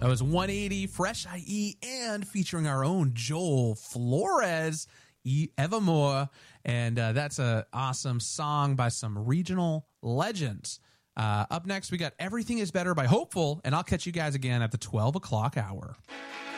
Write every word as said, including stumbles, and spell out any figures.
That was one eighty, Fresh I E, and featuring our own Joel Flores, e- Evermore. And uh, that's an awesome song by some regional legends. Uh, up next, we got Everything is Better by Hopeful, and I'll catch you guys again at the twelve o'clock hour.